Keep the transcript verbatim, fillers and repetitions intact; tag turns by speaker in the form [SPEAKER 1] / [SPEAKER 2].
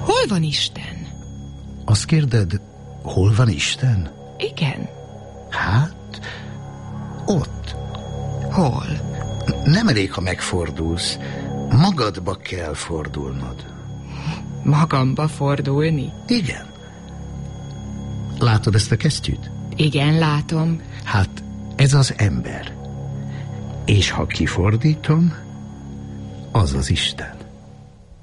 [SPEAKER 1] Hol van Isten?
[SPEAKER 2] Azt kérded, hol van Isten?
[SPEAKER 1] Igen.
[SPEAKER 2] Hát, ott.
[SPEAKER 1] Hol?
[SPEAKER 2] Nem elég, ha megfordulsz. Magadba kell fordulnod.
[SPEAKER 1] Magamba fordulni?
[SPEAKER 2] Igen. Látod ezt a kesztyűt?
[SPEAKER 1] Igen, látom.
[SPEAKER 2] Hát, ez az ember. És ha kifordítom, az az Isten.